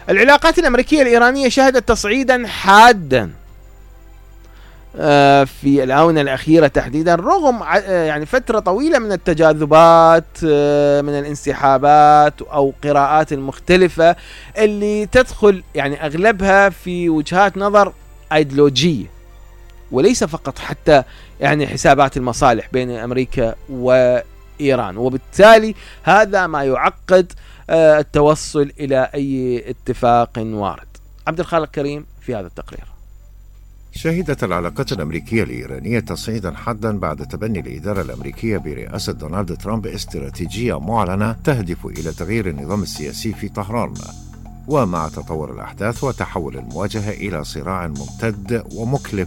العلاقات الأمريكية الإيرانية شهدت تصعيدا حادا في الآونة الأخيرة تحديدا، رغم يعني فترة طويلة من التجاذبات، من الانسحابات أو قراءات المختلفة اللي تدخل يعني أغلبها في وجهات نظر أيديولوجية، وليس فقط حتى يعني حسابات المصالح بين أمريكا وإيران، وبالتالي هذا ما يعقد التوصل إلى أي اتفاق وارد. عبد الخالق كريم في هذا التقرير. شهدت العلاقات الأمريكية الإيرانية تصعيدا حادا بعد تبني الإدارة الأمريكية برئاسة دونالد ترامب استراتيجية معلنة تهدف إلى تغيير النظام السياسي في طهران. ومع تطور الأحداث وتحول المواجهة إلى صراع ممتد ومكلف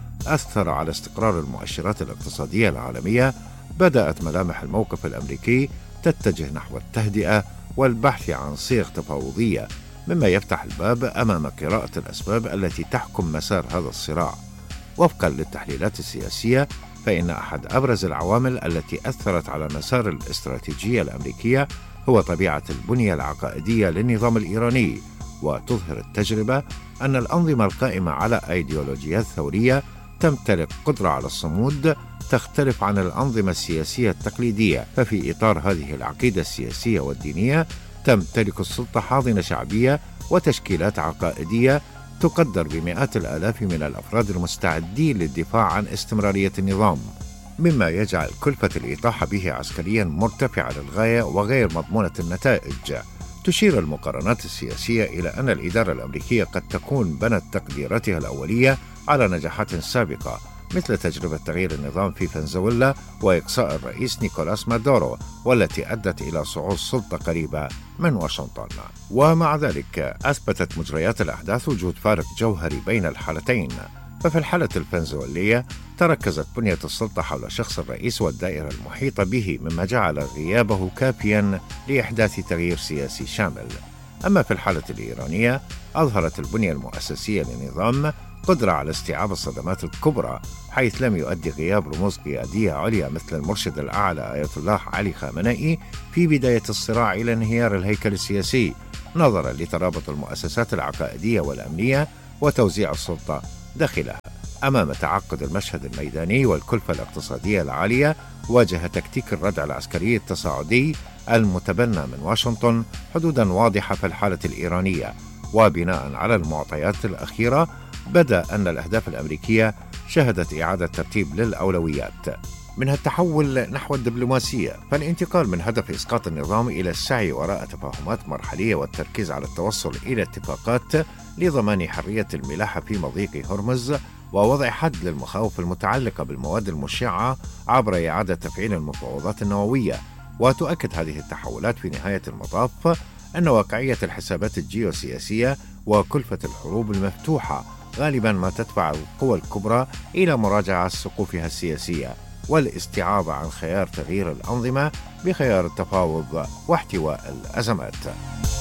أثر على استقرار المؤشرات الاقتصادية العالمية، بدأت ملامح الموقف الأمريكي تتجه نحو التهدئة والبحث عن صيغ تفاوضية، مما يفتح الباب أمام قراءة الأسباب التي تحكم مسار هذا الصراع. وفقا للتحليلات السياسية، فإن أحد أبرز العوامل التي أثرت على مسار الاستراتيجية الأمريكية هو طبيعة البنية العقائدية للنظام الإيراني. وتظهر التجربة أن الأنظمة القائمة على أيديولوجيات ثورية تمتلك قدرة على الصمود تختلف عن الأنظمة السياسية التقليدية. ففي إطار هذه العقيدة السياسية والدينية، تمتلك السلطة حاضنة شعبية وتشكيلات عقائدية تقدر بمئات الآلاف من الأفراد المستعدين للدفاع عن استمرارية النظام، مما يجعل كلفة الإطاحة به عسكريا مرتفعة للغاية وغير مضمونة النتائج. تشير المقارنات السياسية إلى أن الإدارة الأمريكية قد تكون بنت تقديراتها الأولية على نجاحات سابقة، مثل تجربة تغيير النظام في فنزويلا وإقصاء الرئيس نيكولاس مادورو، والتي أدت إلى صعود سلطة قريبة من واشنطن. ومع ذلك أثبتت مجريات الأحداث وجود فارق جوهري بين الحالتين. ففي الحالة الفنزويلية تركزت بنية السلطة حول شخص الرئيس والدائرة المحيطة به، مما جعل غيابه كافيا لإحداث تغيير سياسي شامل. أما في الحالة الإيرانية، أظهرت البنية المؤسسية للنظام قدرة على استيعاب الصدمات الكبرى، حيث لم يؤدي غياب رموز قيادية عليا مثل المرشد الأعلى آية الله علي خامنئي في بداية الصراع إلى انهيار الهيكل السياسي، نظرا لترابط المؤسسات العقائدية والأمنية وتوزيع السلطة داخلها. أمام تعقد المشهد الميداني والكلفة الاقتصادية العالية، واجه تكتيك الردع العسكري التصاعدي المتبنى من واشنطن حدودا واضحة في الحالة الإيرانية. وبناء على المعطيات الأخيرة، بدأ أن الأهداف الأمريكية شهدت إعادة ترتيب للأولويات، منها التحول نحو الدبلوماسية، فالانتقال من هدف إسقاط النظام إلى السعي وراء تفاهمات مرحلية والتركيز على التوصل إلى اتفاقات لضمان حرية الملاحة في مضيق هرمز، ووضع حد للمخاوف المتعلقة بالمواد المشعة عبر إعادة تفعيل المفاوضات النووية. وتؤكد هذه التحولات في نهاية المطاف أن واقعية الحسابات الجيوسياسية وكلفة الحروب المفتوحة غالبا ما تدفع القوى الكبرى إلى مراجعة سقوفها السياسية والاستعاضة عن خيار تغيير الأنظمة بخيار التفاوض واحتواء الأزمات.